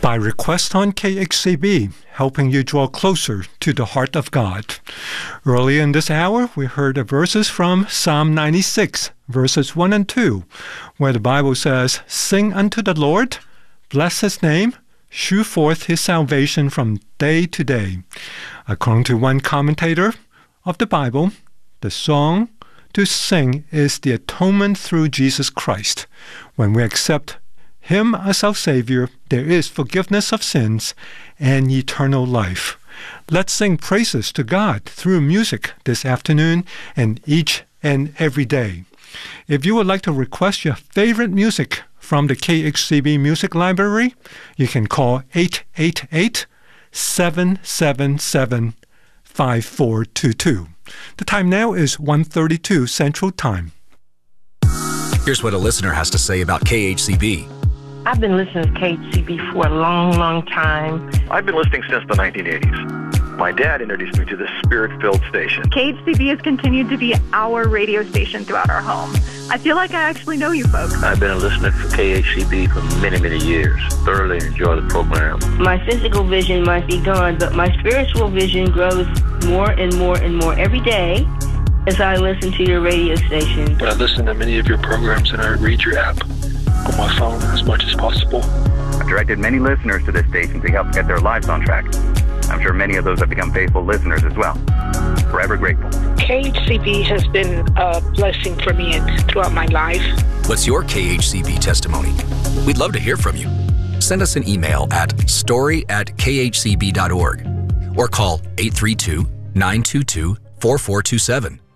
by request on KHCB, helping you draw closer to the heart of God. Earlier in this hour, we heard the verses from Psalm 96, verses 1 and 2, where the Bible says, "Sing unto the Lord, bless his name, shew forth his salvation from day to day." According to one commentator of the Bible, the song to sing is the atonement through Jesus Christ. When we accept Him as our Savior, there is forgiveness of sins and eternal life. Let's sing praises to God through music this afternoon and each and every day. If you would like to request your favorite music from the KHCB Music Library, you can call 888-777-5422. The time now is 1:32 Central Time. Here's what a listener has to say about KHCB. I've been listening to KHCB for a long, long time. I've been listening since the 1980s. My dad introduced me to this spirit-filled station. KHCB has continued to be our radio station throughout our home. I feel like I actually know you folks. I've been a listener for KHCB for many, many years. Thoroughly enjoy the program. My physical vision might be gone, but my spiritual vision grows more and more and more every day as I listen to your radio station. I listen to many of your programs and I read your app on my phone as much as possible. I've directed many listeners to this station to help get their lives on track. I'm sure many of those have become faithful listeners as well. Forever grateful. KHCB has been a blessing for me throughout my life. What's your KHCB testimony? We'd love to hear from you. Send us an email at story@khcb.org or call 832-922-4427.